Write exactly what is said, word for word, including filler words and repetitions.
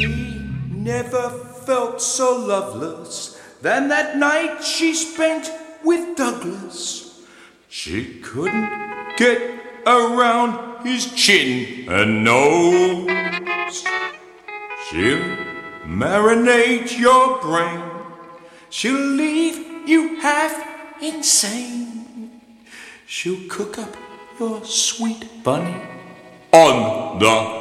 She never felt so loveless than that night she spent with Douglas. She couldn't get around his chin and nose. She'll marinate your brain. She'll leave you half insane. She'll cook up your sweet bunny on the